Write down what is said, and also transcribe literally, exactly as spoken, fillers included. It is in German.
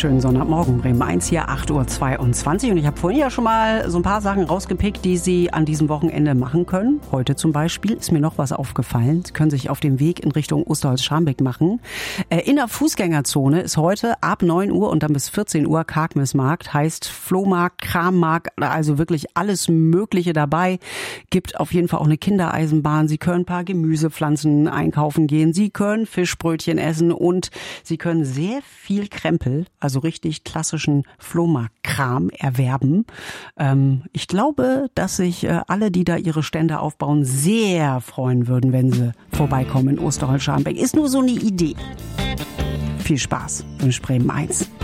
schönen Sonntagmorgen. Bremen eins hier, acht Uhr zweiundzwanzig. Und ich habe vorhin ja schon mal so ein paar Sachen rausgepickt, die Sie an diesem Wochenende machen können. Heute zum Beispiel ist mir noch was aufgefallen. Sie können sich auf den Weg in Richtung Osterholz-Scharmbeck machen. Äh, in der Fußgängerzone ist heute ab neun Uhr und dann bis vierzehn Uhr Kargmesmarkt. Heißt Flohmarkt, Krammarkt, also wirklich alles Mögliche dabei. Gibt auf jeden Fall auch eine Kindereisenbahn. Sie können ein paar Gemüsepflanzen einkaufen gehen. Sie können Fischbrötchen essen und Sie können sehr viel Krempel, also richtig klassischen Flohmarktkram erwerben. Ähm, ich glaube, dass sich äh, alle, die da ihre Stände aufbauen, sehr freuen würden, wenn sie vorbeikommen in Osterholz-Scharmbeck. Ist nur so eine Idee. Viel Spaß, wünscht Bremen eins.